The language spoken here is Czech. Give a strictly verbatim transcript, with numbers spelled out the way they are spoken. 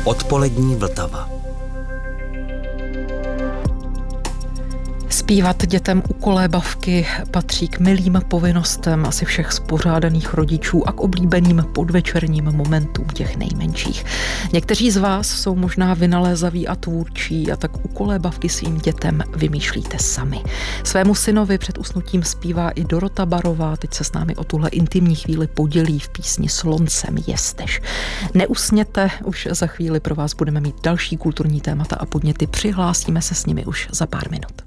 Odpolední Vltava. Zpívat dětem u kolébavky patří k milým povinnostem asi všech spořádaných rodičů a k oblíbeným podvečerním momentům těch nejmenších. Někteří z vás jsou možná vynalézaví a tvůrčí a tak u kolébavky svým dětem vymýšlíte sami. Svému synovi před usnutím zpívá i Dorota Barová, teď se s námi o tuhle intimní chvíli podělí v písni Sloncem jesteš. Neusněte, už za chvíli pro vás budeme mít další kulturní témata a podněty, přihlásíme se s nimi už za pár minut.